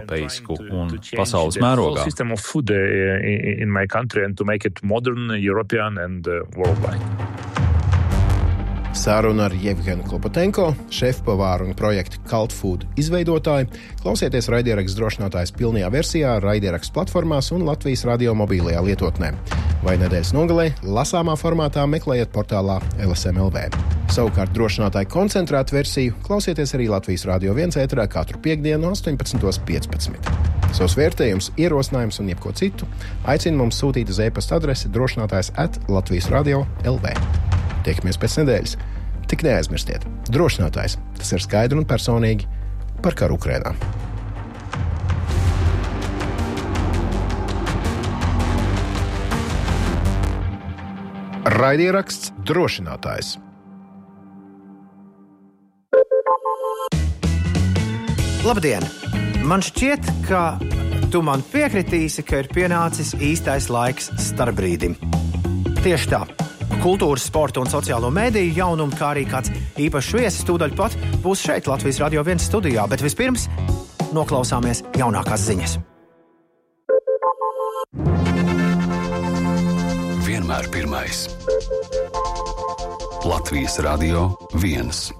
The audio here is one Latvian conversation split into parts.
eiropeisku un pasaules mērogā. Saruna ar Jevgenu Klopotenko, šefpavāru un projekta Cult Food izveidotāju, klausieties raidierakstu drošinātājs pilnajā versijā, raidierakstu platformās un Latvijas radio mobilajā lietotnē. Vai nedēļas nogalē lasāmā formātā meklējiet portālā LSM.LV. Savukārt drošinātāju koncentrētu versiju klausieties arī Latvijas Radio 1 ēterā katru piektdienu 18:15. Savus vērtējumus, ierosinājumus un jebko citu aicina mums sūtīt uz e-pasta adresi drošinātājs@latvijasradio.lv. Tiekamies pēc nedēļas. Tik neaizmirstiet, drošinātājs, tas ir skaidri un personīgi par karu Ukrainā. Raidieraksts drošinātājs. Labdien! Man šķiet, ka tu man piekritīsi, ka ir pienācis īstais laiks starpbrīdim. Tieši tā. Kultūras, sporta un sociālo mēdīju jaunumu, kā arī kāds īpašs viesis tūdaļ pat būs šeit Latvijas Radio 1 studijā, bet vispirms noklausāmies jaunākās ziņas. Vienmēr pirmais. Latvijas Radio 1.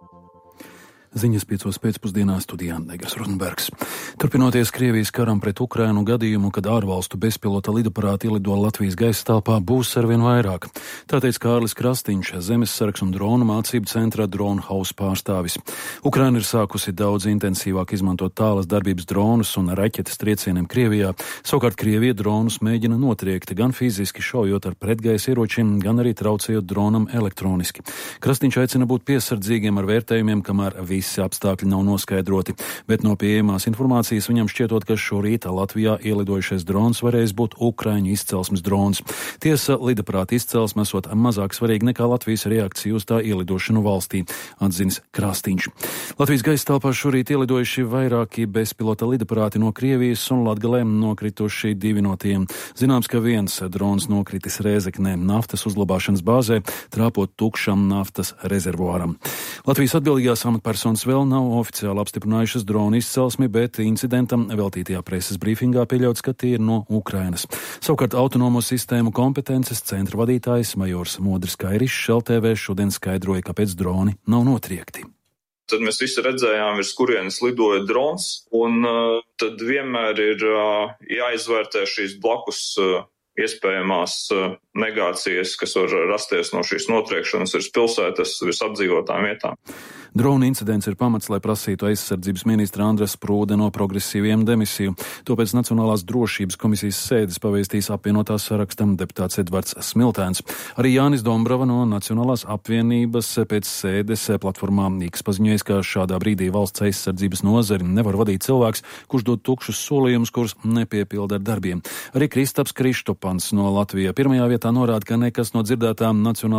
Ziņas 5 pēcpusdienā studijā Negras Rozenbergs. Turpinoties Krievijas karam pret Ukrainu gadījumu, kad ārvalstu bezpilota lidaparāti ielido Latvijas gaisa telpā, būs arvien vairāk. Tā teica Kārlis Krastīņš, Zemessargs un dronu mācību centra Drone House pārstāvis. Ukraina ir sākusi daudz intensīvāk izmantot tālas darbības dronus un raķetes triecieniem Krievijā. Savukārt Krievija dronus mēģina notriekt, gan fiziski šaujot ar pretgaisa ieročiem, gan arī traucējot dronam elektroniski. Krastīņš aicina būt piesardzīgiem ar vērtējumiem, kamēr visi apstākļi nav noskaidroti, bet no pieejamās informācijas viņam šķietot, ka šorīt Latvijā ielidojušais drons varēs būt Ukraiņu izcelsmes drons. Tiesa, lidaparāta izcelsme esot mazāk svarīga nekā Latvijas reakcija uz tā ielidošanu valstī, atzinis Krastīņš. Latvijas gaisa telpā šorīt ielidojuši vairāki bezpilota lidaparāti no Krievijas un Latgalē nokrituši 2 no tiem. Zināms, ka viens drons nokritis Rēzeknē naftas uzglabāšanas bāzē, trāpot tukšam naftas rezervuāram. Latvijas atbildīgās amatpersonas vēl nav oficiāli apstiprinājušas dronu izcelsmi, bet incidentam veltītajā preses brīfingā pieļauts, ka tie ir no Ukrainas. Savukārt autonomo sistēmu kompetences centra vadītājs majors Modris Kairišs LTV šodien skaidroja, kāpēc droni nav notriekti. Tad mēs visi redzējām, virs kurienes lidoja drons, un tad vienmēr ir jāizvērtē šīs blakus iespējamās negācijas, kas var rasties no šīs notriekšanas virs pilsētas, virs apdzīvotām vietām. Drona incidents ir pamats, lai prasītu aizsardzības ministra Andres Prūde no progresīviem demisiju. To pēc Nacionālās drošības komisijas sēdes pavēstīs apvienotās sarakstam deputāts Edvards Smiltēns. Arī Jānis Dombrava no Nacionālās apvienības pēc sēdes platformā X paziņojas, ka šādā brīdī valsts aizsardzības nozari nevar vadīt cilvēks, kurš dod tukšus solījumus, kurus nepiepilda ar darbiem. Arī Kristaps Krištopans no Latvijas pirmajā vietā norāda, ka nekas no dzirdētām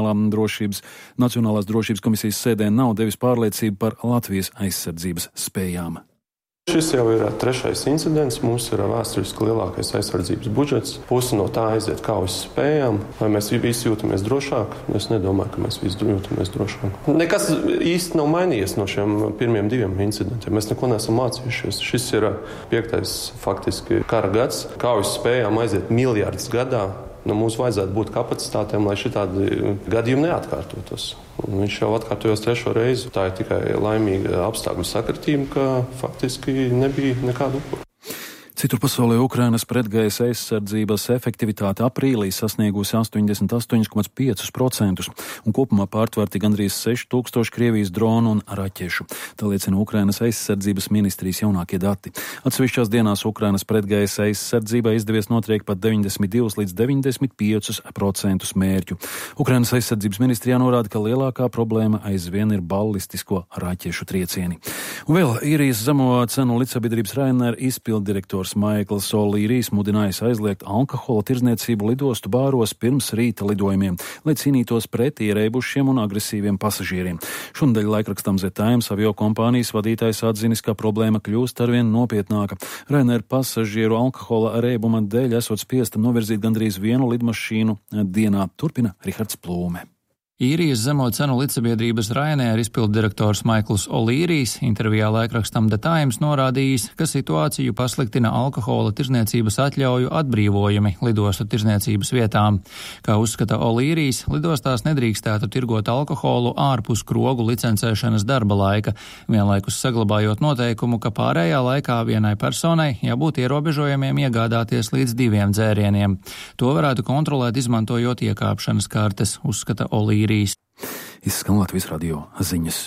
Nacionālās drošības komisijas sēdē nav devis pārliecību par Latvijas aizsardzības spējām. Šis jau ir 3. incidents. Mums ir vēsturiski lielākais aizsardzības budžets. Pusi no tā aiziet kaujas spējām. Vai mēs visi jūtamies drošāk? Es nedomāju, ka mēs visi jūtamies drošāk. Nekas īsti nav mainījies no šiem pirmiem 2 incidentiem. Mēs neko neesam mācījušies. Šis ir 5. faktiski kara gads. Kaujas spējām aiziet miljardus gadā. Mums vajadzētu būt kapacitātēm, lai šitādi gadījumi neatkārtotos. Viņš jau atkārtojos 3. reizi. Tā ir tikai laimīga apstākļu sakritība, ka faktiski nebija nekādu upuru. Citur pasaulē Ukrainas pretgaisa aizsardzības efektivitāte aprīlī sasniegusi 88,5% un kopumā pārtverti gandrīz 6000 Krievijas dronu un raķešu. Tā liecina Ukrainas aizsardzības ministrijas jaunākie dati. Atsevišķās dienās Ukrainas pretgaisa aizsardzībai izdevies notriekt pat 92 līdz 95% mērķu. Ukrainas aizsardzības ministrijā norāda, ka lielākā problēma aizvien ir ballistisko raķešu triecieni. Un vēl īrijas zemo cenu līdzsabiedrības Ryanair izpilddirektors Maikls O'Learys mudinājis aizliegt alkohola tirdzniecību lidostu bāros pirms rīta lidojumiem, lai cīnītos pret ierēbušiem un agresīviem pasažieriem. Šonadēļ laikrakstam The Times avio kompānijas vadītājs atzinis, ka problēma kļūst arvien nopietnāka. Ryanair pasažieru alkohola rēbuma dēļ esot spiesta novirzīt gandrīz 1 lidmašīnu dienā. Turpina Rihards Plūme. Īrijas zemo cenu līdzsabiedrības Ryanair izpilddirektors Maikls O'Learys intervijā laikrakstam The Times norādījis, ka situāciju pasliktina alkohola tirzniecības atļauju atbrīvojumi lidostu tirzniecības vietām. Kā uzskata O'Learys, lidostās nedrīkstētu tirgot alkoholu ārpus krogu licencēšanas darba laika, vienlaikus saglabājot noteikumu, ka pārējā laikā vienai personai jābūt ierobežojumiem iegādāties līdz 2 dzērieniem. To varētu kontrolēt, izmantojot iekāpšanas kartes, uzskata O'Learys. Izskan Latvijas radio ziņas.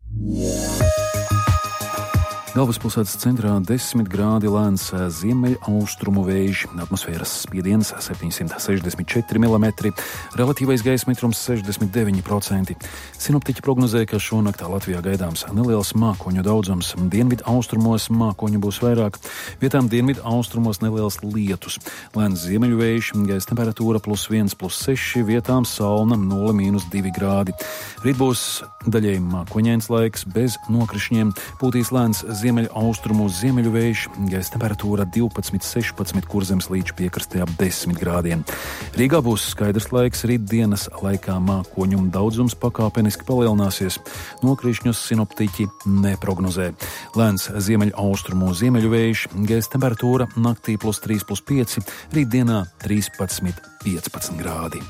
Galvaspilsētas centrā 10 grādi lēns ziemeļaustrumu vējš, atmosfēras spiediens 764 mm, relatīvais gaisa mitrums 69%. Sinoptiķi prognozē, ka šonaktā Latvijā gaidāms neliels mākoņu daudzums, dienvidu austrumos mākoņu būs vairāk, vietām dienvidu austrumos neliels lietus. Lēns ziemeļvējš, gaisa temperatūra +1, +6, vietām salna 0–2 grādi. Rīt būs daļēji mākoņains laiks bez nokrišņiem, pūtīs lēns ziemeļaustrumu ziemeļu vējš, gaisa temperatūra 12–16, Kurzemes līča piekrastē ap 10 grādiem. Rīgā būs skaidrs laiks, rīt dienas laikā mākoņu daudzums pakāpeniski palielināsies. Nokrišņus sinoptiķi neprognozē. Lēns ziemeļaustrumu ziemeļu vējš, gaisa temperatūra naktī +3, +5, rīt dienā 13–15 grādi.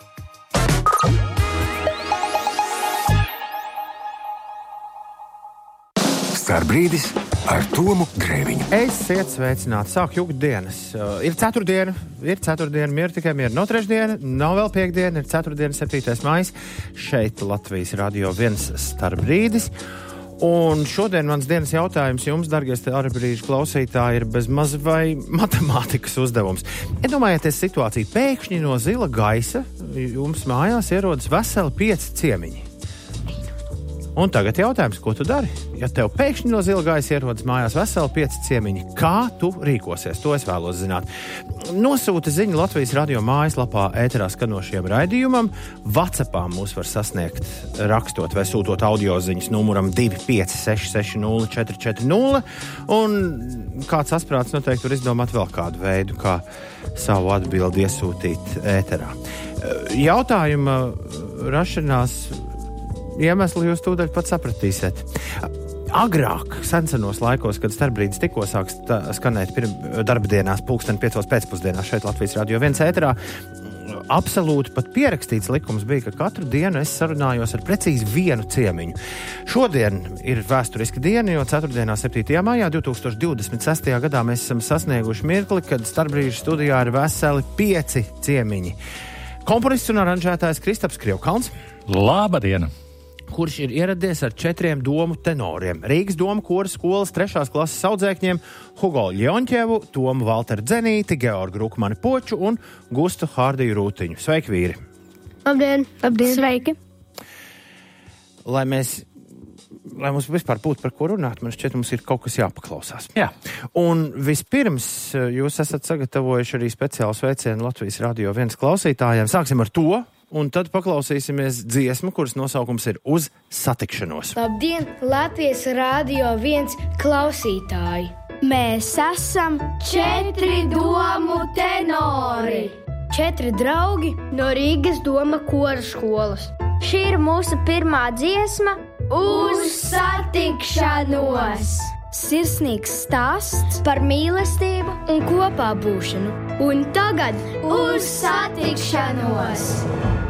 Starbrīdis ar Tomu Grēviņu. Esiet sveicināti, sāk jukt dienas. Ir ceturtdiena, mieru tikai mieru. Nav trešdiena, nav vēl piekdiena, ir ceturtdiena, 7. maijs. Šeit Latvijas radio 1 Starbrīdis. Un šodien mans dienas jautājums jums, dargie Starbrīžu klausītāji, ir bez maz vai matemātikas uzdevums. Iedomājieties situāciju, pēkšņi no zila gaisa jums mājās ierodas veseli 5 ciemiņi. Un tagad jautājums, ko tu dari? Ja tev pēkšņi no zila gaisa ierodas mājās veseli 5 ciemiņi, kā tu rīkosies? To es vēlos zināt. Nosūta ziņu Latvijas radio mājaslapā ēterā skanošiem raidījumam. WhatsAppā mūs var sasniegt rakstot vai sūtot audio ziņas numuram 256604440. Un kāds asprāts noteikti var izdomāt vēl kādu veidu, kā savu atbildi iesūtīt ēterā. Jautājuma rašanās iemesli jūs tūdaļ pat sapratīsiet. Agrāk, senos laikos, kad Starbrīdis tikko sāks skanēt darba dienās 5:00 pēcpusdienā šeit Latvijas radio 1 ēterā, absolūti pat pierakstīts likums bija, ka katru dienu es sarunājos ar precīzi vienu ciemiņu. Šodien ir vēsturiska diena, jo ceturtdienā 7. maijā 2026. gadā mēs esam sasnieguši mirkli, kad Starbrīžu studijā ir veseli 5 ciemiņi. Komponists un aranžētājs Kristaps Krievkalns. Labadiena! Kurš ir ieradies ar 4 domu tenoriem. Rīgas domu kora skolas 3. klases audzēkņiem Hugo Ļonķevu, Tomu Valteru Dzenīti, Georgu Rukmani Poču un Gustu Hārdiju Rūtiņu. Sveiki, vīri! Labdien! Labdien! Sveiki! Lai mums vispār būtu par ko runāt, man šķiet, mums ir kaut kas jāpaklausās. Jā. Un vispirms jūs esat sagatavojuši arī speciālu sveicienu Latvijas radio 1 klausītājiem. Sāksim ar to. Un tad paklausīsimies dziesmu, kuras nosaukums ir Uz satikšanos. Labdien, Latvijas radio 1 klausītāji! Mēs esam 4 domu tenori! 4 draugi no Rīgas doma kora skolas. Šī ir mūsu pirmā dziesma Uz satikšanos! Sirsnīgs stāsts par mīlestību un kopā būšanu. Un tagad Uz satikšanos!